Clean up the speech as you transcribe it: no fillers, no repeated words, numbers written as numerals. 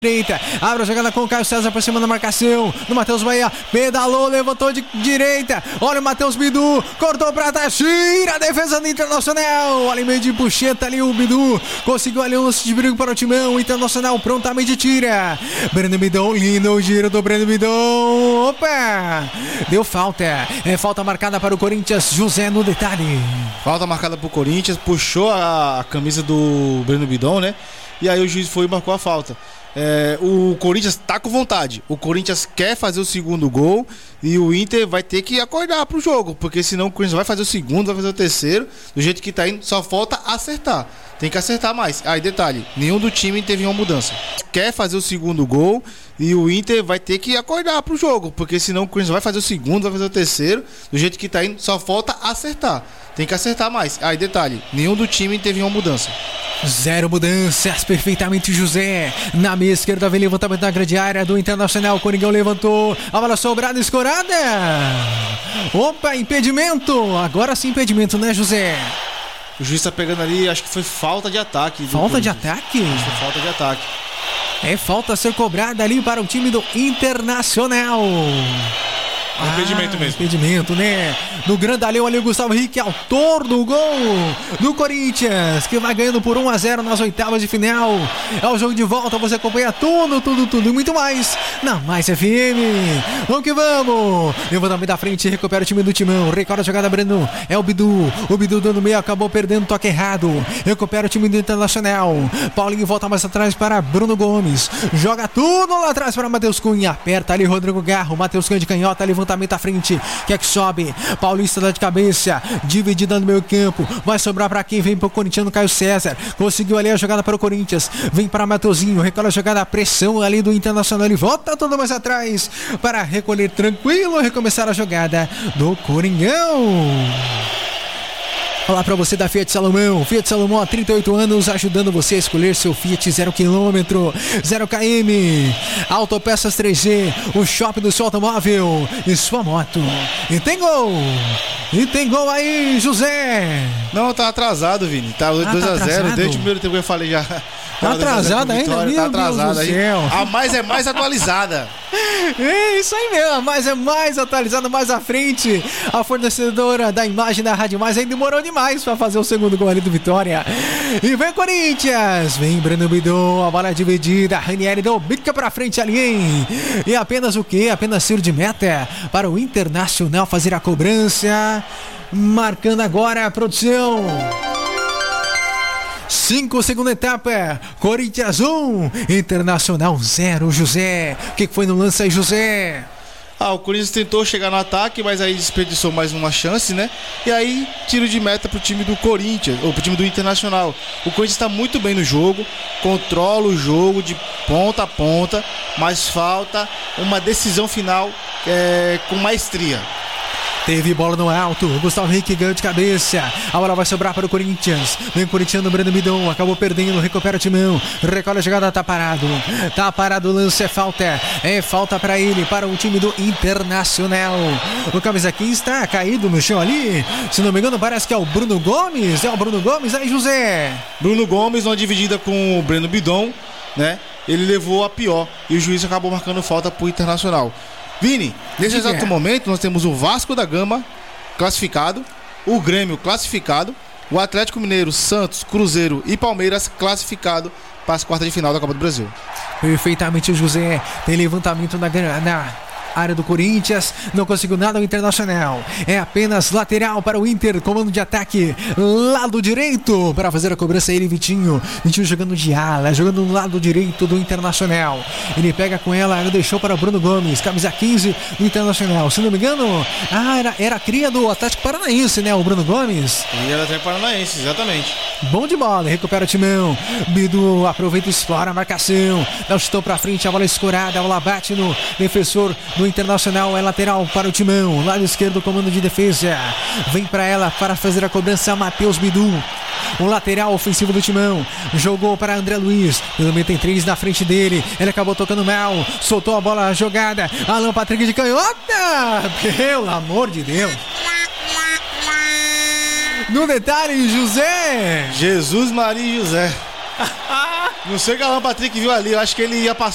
direita, abre a jogada com o Caio César por cima da marcação, no Matheus Bahia, pedalou, levantou de direita, olha o Matheus Bidu, cortou pra trás, tira a defesa do Internacional, olha em meio de puxeta ali o Bidu, conseguiu ali um lance de perigo para o Timão, o Internacional prontamente tira, Breno Bidon, lindo o giro do Breno Bidon, opa, deu falta, falta marcada para o Corinthians, José no detalhe. Falta marcada pro Corinthians, puxou a camisa do Breno Bidon, né, e aí o juiz foi e marcou a falta. O Corinthians tá com vontade. O Corinthians quer fazer o segundo gol e o Inter vai ter que acordar pro jogo, porque senão o Corinthians vai fazer o segundo, vai fazer o terceiro. Do jeito que tá indo, só falta acertar. Tem que acertar mais. Aí, detalhe, nenhum do time teve uma mudança. Quer fazer o segundo gol e o Inter vai ter que acordar pro jogo, porque senão o Corinthians vai fazer o segundo, vai fazer o terceiro. Do jeito que tá indo, só falta acertar. Tem que acertar mais. Aí, detalhe, nenhum do time teve uma mudança. Zero mudanças, perfeitamente José. Na meia esquerda vem levantamento na grande área do Internacional. Coringão levantou, a bola sobrada, escorada. Opa, impedimento. Agora sim impedimento, né, José? O juiz tá pegando ali, acho que foi falta de ataque. Falta de ataque? Acho que foi falta de ataque. É falta a ser cobrada ali para o time do Internacional. Impedimento mesmo. Impedimento, né? Do grandalhão ali, o Gustavo Henrique, autor do gol do Corinthians, que vai ganhando por 1-0 nas oitavas de final. É o jogo de volta, você acompanha tudo e muito mais na Mais FM. Vamos que vamos! Levantamento da frente, recupera o time do Timão. Recorda a jogada, Breno. É o Bidu. O Bidu dando meio, acabou perdendo, toque errado. Recupera o time do Internacional. Paulinho volta mais atrás para Bruno Gomes. Joga tudo lá atrás para Matheus Cunha. Aperta ali Rodrigo Garro. Matheus Cunha de canhota, levantamento à frente, quer que sobe, Paulista dá de cabeça, dividida no meio campo, vai sobrar para quem? Vem pro corintiano Caio César, conseguiu ali a jogada para o Corinthians, vem para Matheusinho, recolhe a jogada, a pressão ali do Internacional, ele volta todo mais atrás, para recolher tranquilo, recomeçar a jogada do Coringão. Falar para você da Fiat Salomão. Fiat Salomão há 38 anos ajudando você a escolher seu Fiat 0 km, 0 km. Autopeças 3G, o shopping do seu automóvel e sua moto. E tem gol! E tem gol aí, José! Não, tá atrasado, Vini. Tá 2-0, desde o primeiro tempo que eu falei já. Tá atrasado ainda, tá atrasado aí. A mais é mais atualizada. É isso aí mesmo, a Mais é mais atualizada, mais à frente. A fornecedora da imagem da Rádio Mais ainda demorou demais pra fazer o segundo gol ali do Vitória. E vem Corinthians, vem Breno Bidon, a bola dividida, Ranieri deu bica pra frente ali, hein? E apenas o quê? Apenas tiro de meta para o Internacional fazer a cobrança. Marcando agora a produção. 5, segunda etapa, Corinthians 1, Internacional 0, José. O que foi no lance aí, José? O Corinthians tentou chegar no ataque, mas aí desperdiçou mais uma chance, né? E aí, tiro de meta pro time do Corinthians, ou pro time do Internacional. O Corinthians tá muito bem no jogo, controla o jogo de ponta a ponta, mas falta uma decisão final com maestria. Teve bola no alto, Gustavo Henrique ganhou de cabeça, a bola vai sobrar para o Corinthians, vem o corintiano Breno Bidon, acabou perdendo, recupera o Timão, recolhe a jogada, tá parado o lance, é falta para ele, para o time do Internacional. O camisa 15 está caído no chão ali, se não me engano parece que é o Bruno Gomes, aí José. Bruno Gomes, numa dividida com o Breno Bidon, né, ele levou a pior e o juiz acabou marcando falta pro Internacional. Vini, nesse exato momento nós temos o Vasco da Gama classificado, o Grêmio classificado, o Atlético Mineiro, Santos, Cruzeiro e Palmeiras classificado para as quartas de final da Copa do Brasil. Perfeitamente, José. Tem levantamento na área do Corinthians, não conseguiu nada o Internacional, é apenas lateral para o Inter, comando de ataque, lado direito, para fazer a cobrança ele, Vitinho jogando de ala, jogando no lado direito do Internacional, ele pega com ela, deixou para Bruno Gomes, camisa 15 do Internacional, se não me engano, era a cria do Atlético Paranaense, né, o Bruno Gomes? E era até Paranaense, exatamente. Bom de bola, recupera o Timão, Bidu aproveita e explora a marcação, dá o chutão pra frente, a bola escorada, a bola bate no defensor do Internacional, é lateral para o Timão, lado esquerdo, comando de defesa, vem para ela para fazer a cobrança, Matheus Bidu, o lateral ofensivo do Timão, jogou para André Luiz, também tem 3 na frente dele, ele acabou tocando mal, soltou a bola jogada, Alan Patrick de canhota, pelo amor de Deus. No detalhe, José. Jesus, Maria e José. Não sei o que o Alan Patrick viu ali, eu acho que ele ia passar